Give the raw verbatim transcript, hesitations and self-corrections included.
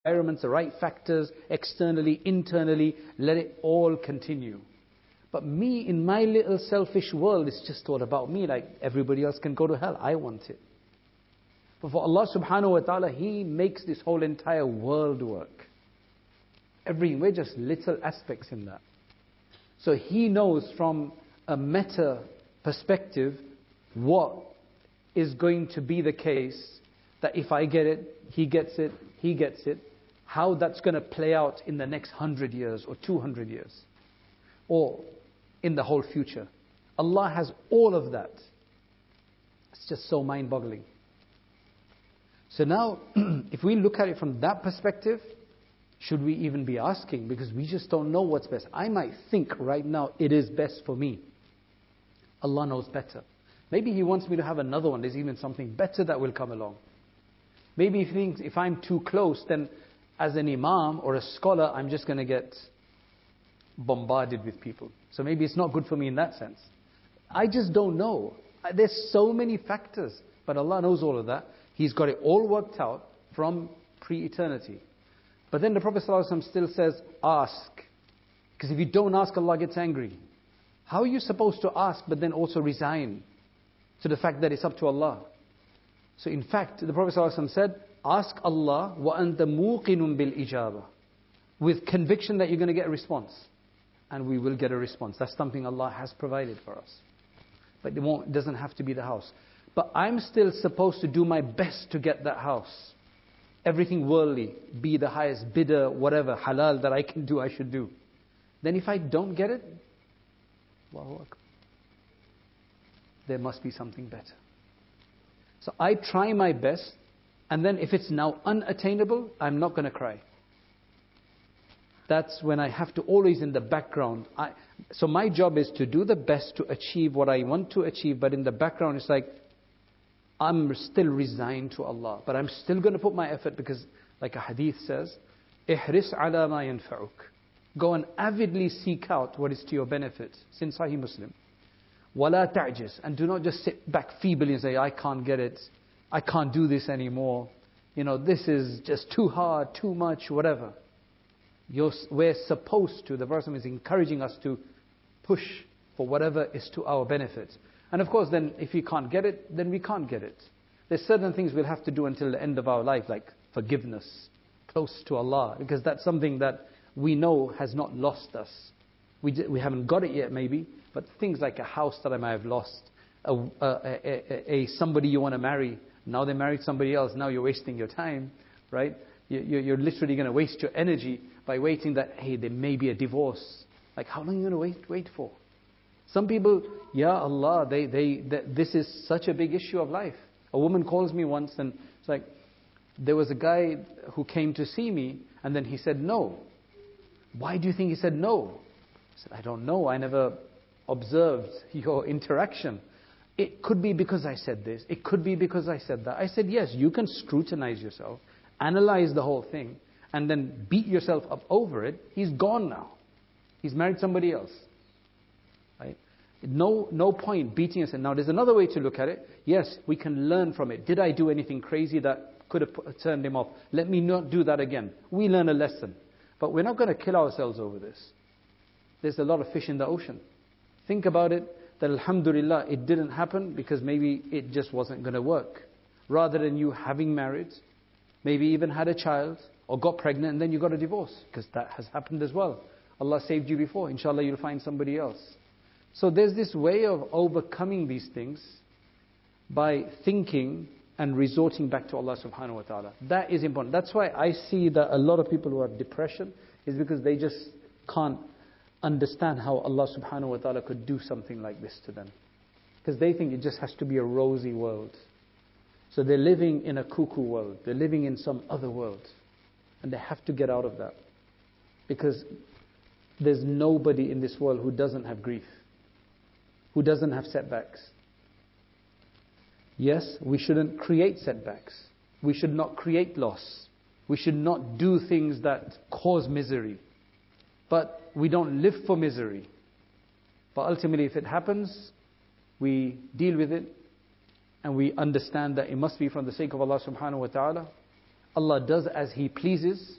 environments, the right factors, externally, internally, let it all continue. But me, in my little selfish world, it's just all about me, like everybody else can go to hell, I want it. But for Allah subhanahu wa ta'ala, He makes this whole entire world work. Every, we're just little aspects in that. So He knows from a meta perspective what is going to be the case, that if I get it, He gets it, He gets it, how that's going to play out in the next hundred years or two hundred years, or in the whole future. Allah has all of that. It's just so mind-boggling. So now, if we look at it from that perspective, should we even be asking? Because we just don't know what's best. I might think right now it is best for me. Allah knows better. Maybe He wants me to have another one. There's even something better that will come along. Maybe He thinks if I'm too close, then as an imam or a scholar, I'm just going to get bombarded with people. So maybe it's not good for me in that sense. I just don't know. There's so many factors. But Allah knows all of that. He's got it all worked out from pre-eternity. But then the Prophet ﷺ still says, ask. Because if you don't ask, Allah gets angry. How are you supposed to ask but then also resign to the fact that it's up to Allah? So in fact, the Prophet ﷺ said, ask Allah وَأَنْتَ مُوقِنٌ بِالْإِجَابَةِ, with conviction that you're going to get a response. And we will get a response. That's something Allah has provided for us. But it, won't, it doesn't have to be the house. But I'm still supposed to do my best to get that house. Everything worldly, be the highest bidder, whatever, halal that I can do, I should do. Then if I don't get it, Allahu Akbar, there must be something better. So I try my best, and then if it's now unattainable, I'm not going to cry. That's when I have to always in the background. I, so my job is to do the best to achieve what I want to achieve, but in the background it's like, I'm still resigned to Allah. But I'm still going to put my effort because, like a hadith says, إِحْرِصْ عَلَى مَا يَنْفَعُكَ. Go and avidly seek out what is to your benefit. It's in Sahih Muslim. وَلَا تَعْجِزْ. And do not just sit back feebly and say, I can't get it. I can't do this anymore. You know, this is just too hard, too much, whatever. You're, we're supposed to, the verse is encouraging us to push for whatever is to our benefit. And of course then, if we can't get it, then we can't get it. There's certain things we'll have to do until the end of our life, like forgiveness, close to Allah. Because that's something that we know has not lost us. We, we haven't got it yet maybe, but things like a house that I might have lost, a, a, a, a somebody you want to marry, now they married somebody else, now you're wasting your time, right? You, you're literally going to waste your energy by waiting that, hey, there may be a divorce. Like, how long are you going to wait, wait for? Some people, Ya Allah, they, they, they, this is such a big issue of life. A woman calls me once and it's like, there was a guy who came to see me and then he said no. Why do you think he said no? I said, I don't know. I never observed your interaction. It could be because I said this. It could be because I said that. I said, yes, you can scrutinize yourself, analyze the whole thing, and then beat yourself up over it. He's gone now. He's married somebody else. Right? No, no point beating yourself. Now there's another way to look at it. Yes, we can learn from it. Did I do anything crazy that could have put, turned him off? Let me not do that again. We learn a lesson. But we're not going to kill ourselves over this. There's a lot of fish in the ocean. Think about it, that alhamdulillah, it didn't happen because maybe it just wasn't going to work. Rather than you having married, maybe even had a child, or got pregnant and then you got a divorce. Because that has happened as well. Allah saved you before. Inshallah, you'll find somebody else. So there's this way of overcoming these things by thinking and resorting back to Allah subhanahu wa ta'ala. That is important. That's why I see that a lot of people who have depression is because they just can't understand how Allah subhanahu wa ta'ala could do something like this to them. Because they think it just has to be a rosy world. So they're living in a cuckoo world. They're living in some other world. And they have to get out of that. Because there's nobody in this world who doesn't have grief. Who doesn't have setbacks. Yes, we shouldn't create setbacks. We should not create loss. We should not do things that cause misery. But we don't live for misery. But ultimately, if it happens, we deal with it. And we understand that it must be from the sake of Allah subhanahu wa ta'ala. Allah does as He pleases.